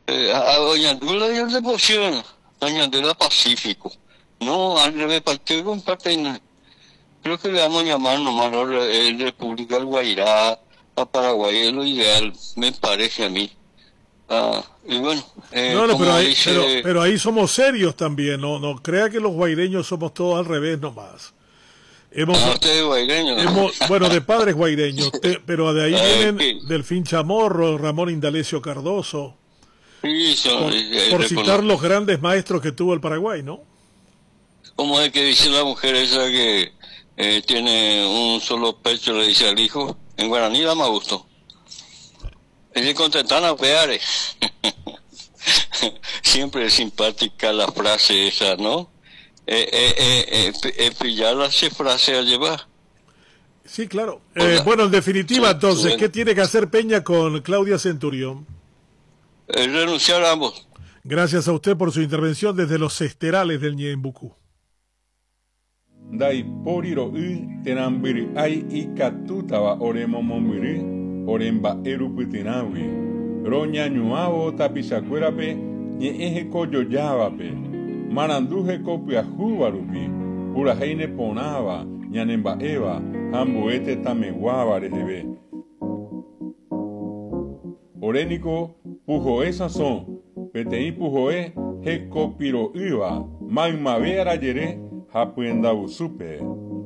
A Oñandula ya de posición, Oñandula Pacífico. No, al revés, partido con parte. Creo que le vamos a llamar nomás ahora República del Guairá a Paraguay, es lo ideal, me parece a mí. Y bueno, No, no, como dice... pero ahí somos serios también, no crea que los guaireños somos todos al revés nomás. Usted es guaireño. Bueno, de padres guaireños, pero de ahí vienen sí. Delfín Chamorro, Ramón Indalecio Cardoso, Sí, por citar los grandes maestros que tuvo el Paraguay, ¿no? Como es que dice la mujer esa que tiene un solo pecho, le dice al hijo, en guaraní da más gusto. Es contestan a peares. Siempre es simpática la frase esa, ¿no? Pillar esa frase a llevar. Sí, claro. Bueno, en definitiva, entonces, ¿qué tiene que hacer Peña con Claudia Centurión? Renunciar a ambos. Gracias a usted por su intervención desde los esterales del Ñembucú. Dai poriro tenambiri ai ikatutaba oremomomiri oremba erupitinawi roña ñuavo tapisacuerape ñeeje koyoyavape maranduje kopiajuvarupi puraheine ponava ñanembaeva hamboete tameguava reheve orénico pujoe sazón petei pujoe hekopiro iva magmave arayere Hapuenda Usupe.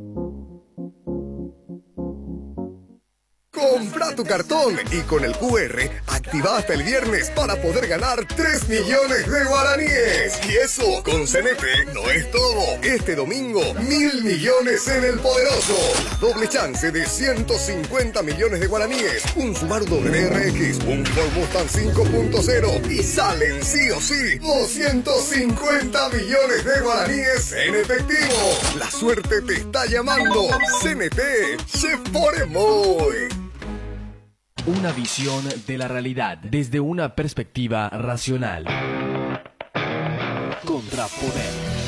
Compra tu cartón y con el QR activa hasta el viernes para poder ganar 3 millones de guaraníes. Y eso, con CNP, no es todo. Este domingo, 1.000 millones en el Poderoso. La doble chance de 150 millones de guaraníes. Un Subaru WRX, un Ford Mustang 5.0 y salen sí o sí 250 millones de guaraníes en efectivo. La suerte te está llamando. CNP, se pone muy. Una visión de la realidad desde una perspectiva racional. Contrapoder.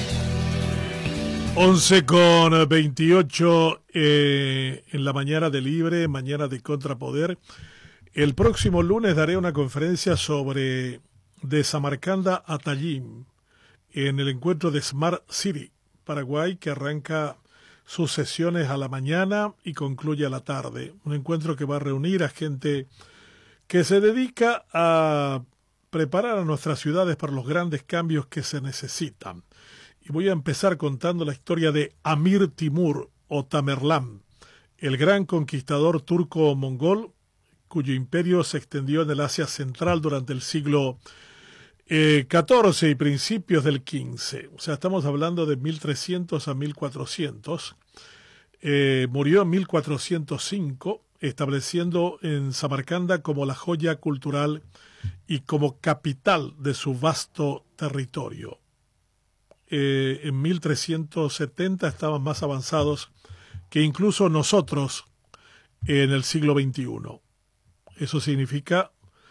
11:28 en la mañana de Libre, mañana de Contrapoder. El próximo lunes daré una conferencia sobre de Samarcanda a Tallin en el encuentro de Smart City, Paraguay, que arranca sus sesiones a la mañana y concluye a la tarde. Un encuentro que va a reunir a gente que se dedica a preparar a nuestras ciudades para los grandes cambios que se necesitan. Y voy a empezar contando la historia de Amir Timur o Tamerlán, el gran conquistador turco-mongol, cuyo imperio se extendió en el Asia Central durante el siglo XIV y principios del XV. O sea, estamos hablando de 1300 a 1400. Murió en 1405, estableciendo en Samarcanda como la joya cultural y como capital de su vasto territorio. En 1370 estaban más avanzados que incluso nosotros en el siglo XXI. Eso significa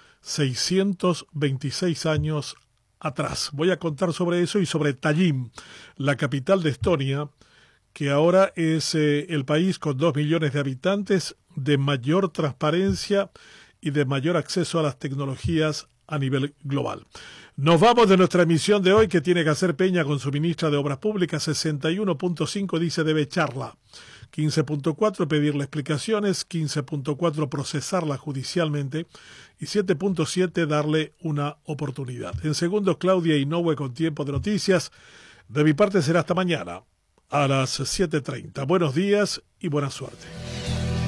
626 años atrás. Voy a contar sobre eso y sobre Tallin, la capital de Estonia, que ahora es el país con 2 millones de habitantes, de mayor transparencia y de mayor acceso a las tecnologías a nivel global. Nos vamos de nuestra emisión de hoy, que tiene que hacer Peña con su ministra de Obras Públicas. 61.5 dice debe echarla. 15.4 pedirle explicaciones, 15.4 procesarla judicialmente y 7.7 darle una oportunidad. En segundos, Claudia Inoue con Tiempo de Noticias. De mi parte será hasta mañana a las 7:30. Buenos días y buena suerte.